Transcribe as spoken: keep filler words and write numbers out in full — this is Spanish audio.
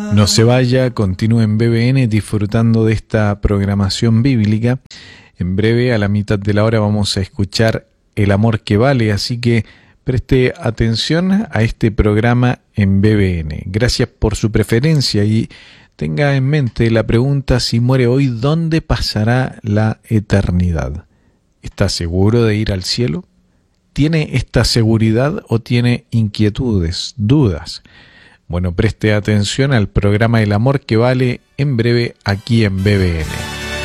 No se vaya, continúe en B B N disfrutando de esta programación bíblica. En breve, a la mitad de la hora, vamos a escuchar El amor que vale, así que preste atención a este programa en B B N. Gracias por su preferencia y tenga en mente la pregunta: si muere hoy, ¿dónde pasará la eternidad? ¿Está seguro de ir al cielo? ¿Tiene esta seguridad o tiene inquietudes, dudas? Bueno, preste atención al programa El amor que vale en breve aquí en B B N.